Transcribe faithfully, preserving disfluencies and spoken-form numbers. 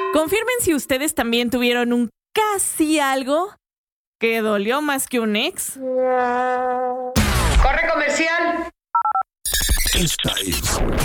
Confirmen si ustedes también tuvieron un casi algo que dolió más que un ex. ¡Corre comercial! Esta es